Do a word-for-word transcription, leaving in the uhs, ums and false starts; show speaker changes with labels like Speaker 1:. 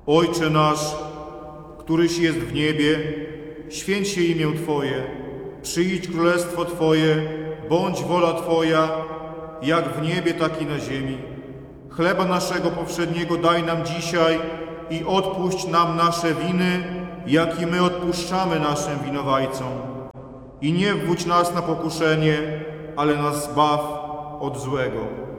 Speaker 1: Ojcze nasz, któryś jest w niebie, święć się imię Twoje, przyjdź królestwo Twoje, bądź wola Twoja, jak w niebie, tak i na ziemi. Chleba naszego powszedniego daj nam dzisiaj i odpuść nam nasze winy, jak i my odpuszczamy naszym winowajcom. I nie wwódź nas na pokuszenie, ale nas zbaw od złego.